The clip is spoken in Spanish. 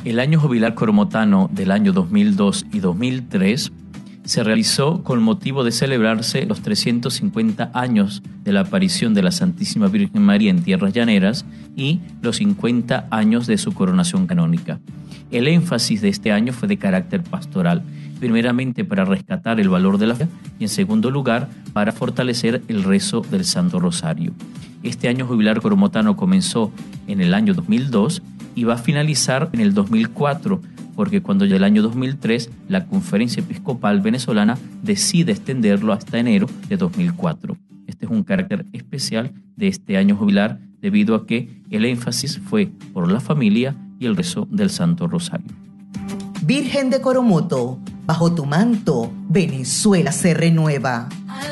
El año jubilar coromotano del año 2002 y 2003 se realizó con motivo de celebrarse los 350 años de la aparición de la Santísima Virgen María en tierras llaneras y los 50 años de su coronación canónica. El énfasis de este año fue de carácter pastoral, primeramente para rescatar el valor de la fe y en segundo lugar para fortalecer el rezo del Santo Rosario. Este año jubilar coromotano comenzó en el año 2002 y va a finalizar en el 2004, porque cuando ya el año 2003 la Conferencia Episcopal Venezolana decide extenderlo hasta enero de 2004. Este es un carácter especial de este año jubilar debido a que el énfasis fue por la familia y el rezo del Santo Rosario. Virgen de Coromoto, bajo tu manto, Venezuela se renueva.